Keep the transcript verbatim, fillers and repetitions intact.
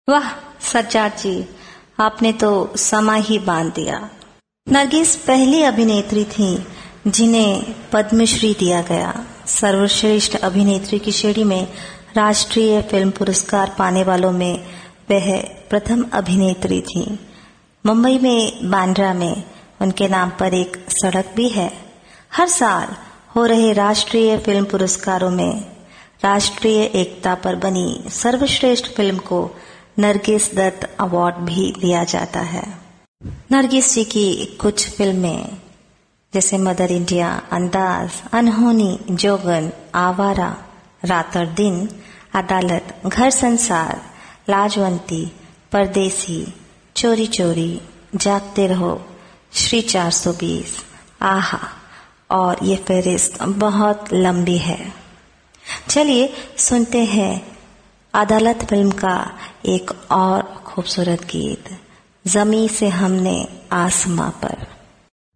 वाह सज्जाद जी, आपने तो समा ही बांध दिया। नरगिस पहली अभिनेत्री थी जिन्हें पद्मश्री दिया गया। सर्वश्रेष्ठ अभिनेत्री की श्रेणी में राष्ट्रीय फिल्म पुरस्कार पाने वालों में वह प्रथम अभिनेत्री थी। मुंबई में बांद्रा में उनके नाम पर एक सड़क भी है। हर साल हो रहे राष्ट्रीय फिल्म पुरस्कारों में राष्ट्रीय एकता पर बनी सर्वश्रेष्ठ फिल्म को नरगिस दत्त अवार्ड भी दिया जाता है। नरगिस जी की कुछ फिल्में जैसे मदर इंडिया, अंदाज, अनहोनी, जोगन, आवारा, रात और दिन, अदालत, घर संसार, लाजवंती, परदेसी, चोरी चोरी, जागते रहो, श्री चार सौ बीस, आहा, और ये फहरिस्त बहुत लंबी है। चलिए सुनते हैं अदालत फिल्म का एक और खूबसूरत गीत, जमी से हमने आसमां पर।